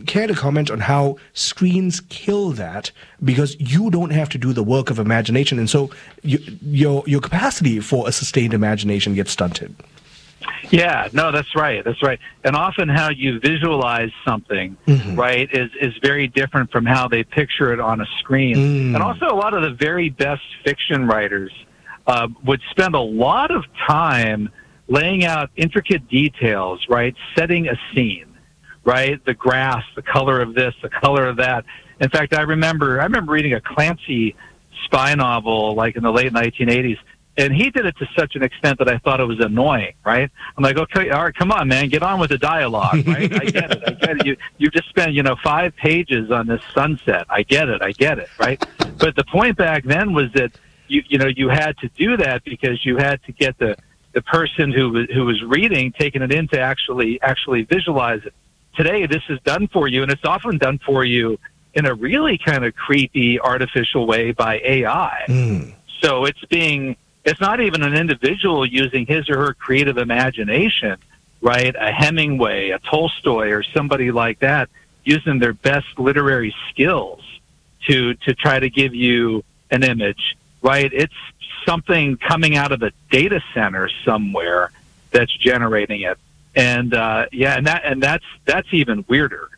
care to comment on how screens kill that because you don't have to do the work of imagination, and so your capacity for a sustained imagination gets stunted? Yeah, no, that's right. That's right. And often how you visualize something, right, is very different from how they picture it on a screen. And also a lot of the very best fiction writers would spend a lot of time laying out intricate details, right, setting a scene, right, the grass, the color of this, the color of that. In fact, I remember reading a Clancy spy novel like in the late 1980s. And he did it to such an extent that I thought it was annoying, right? I'm like, okay, all right, come on, man, get on with the dialogue, right? I get it. You just spent, 5 pages on this sunset. I get it, right? But the point back then was that you had to do that because you had to get the person who was reading, taking it in to actually visualize it. Today, this is done for you, and it's often done for you in a really kind of creepy, artificial way by AI. So it's not even an individual using his or her creative imagination, right? A Hemingway, a Tolstoy, or somebody like that using their best literary skills to try to give you an image, right? It's something coming out of a data center somewhere that's generating it. And that's even weirder.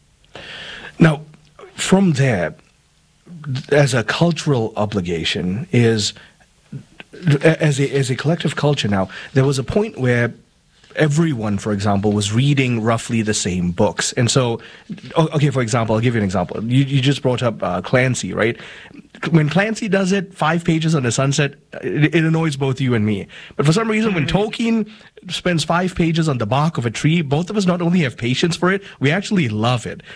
Now, from there, as a cultural obligation is, as a collective culture now, there was a point where everyone, for example, was reading roughly the same books. And so, okay, for example, I'll give you an example. You just brought up Clancy, right? When Clancy does it, 5 pages on the sunset, it annoys both you and me. But for some reason, when Tolkien spends 5 pages on the bark of a tree, both of us not only have patience for it, we actually love it.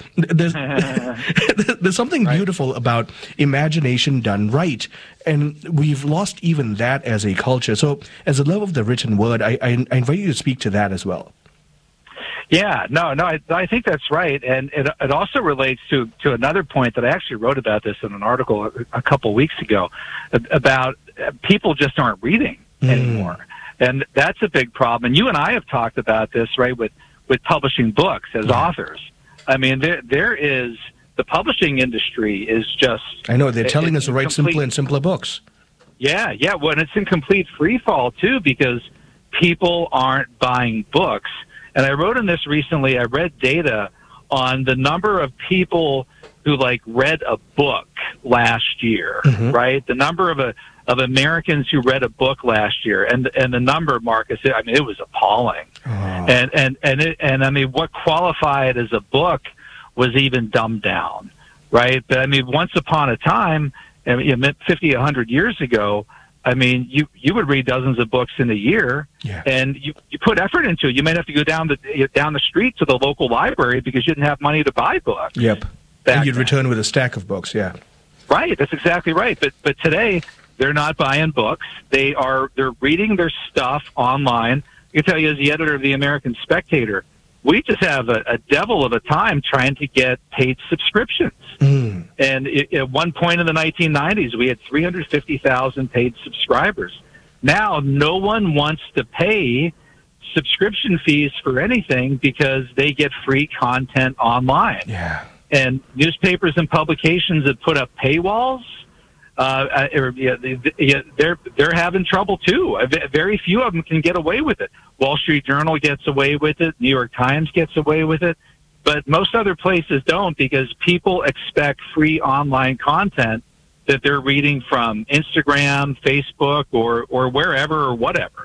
There's something beautiful about imagination done right. And we've lost even that as a culture. So as a love of the written word, I invite you to speak to that as well. Yeah, no, I think that's right. And it also relates to another point that I actually wrote about this in an article a couple weeks ago about people just aren't reading anymore. And that's a big problem. And you and I have talked about this, right, with publishing books as authors. I mean, there is, the publishing industry is just... I know, they're telling us to write simpler and simpler books. Yeah, well, and it's in complete free fall, too, because people aren't buying books. And I wrote in this recently, I read data on the number of people who, read a book last year, right? The number of Americans who read a book last year. And the number, Marcus, I mean, it was appalling. And I mean, what qualified as a book was even dumbed down, right? But I mean, once upon a time, 50, 100 years ago, I mean, you would read dozens of books in a year, and you put effort into it. You might have to go down the street to the local library because you didn't have money to buy books. Yep. And you'd return with a stack of books, yeah. Right, that's exactly right. But today, they're not buying books. They're reading their stuff online. I can tell you, as the editor of the American Spectator, we just have a devil of a time trying to get paid subscriptions. And at one point in the 1990s, we had 350,000 paid subscribers. Now, no one wants to pay subscription fees for anything because they get free content online. Yeah. And newspapers and publications that put up paywalls, they're having trouble too. Very few of them can get away with it. Wall Street Journal gets away with it. New York Times gets away with it. But most other places don't because people expect free online content that they're reading from Instagram, Facebook, or wherever or whatever.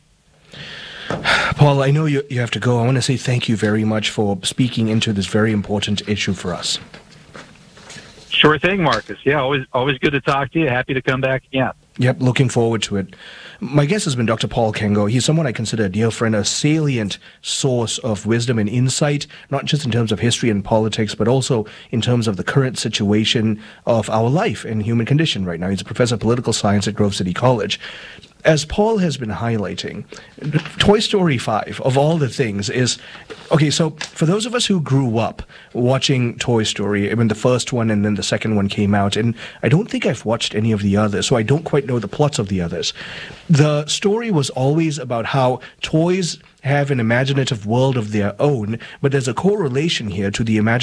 Paul, I know you have to go. I want to say thank you very much for speaking into this very important issue for us. Sure thing, Marcus. Yeah, always good to talk to you. Happy to come back again. Yep, looking forward to it. My guest has been Dr. Paul Kengo. He's someone I consider a dear friend, a salient source of wisdom and insight, not just in terms of history and politics, but also in terms of the current situation of our life and human condition right now. He's a professor of political science at Grove City College. As Paul has been highlighting, Toy Story 5, of all the things, is... Okay, so for those of us who grew up watching Toy Story, when the first one and then the second one came out, and I don't think I've watched any of the others, so I don't quite know the plots of the others. The story was always about how toys have an imaginative world of their own, but there's a correlation here to the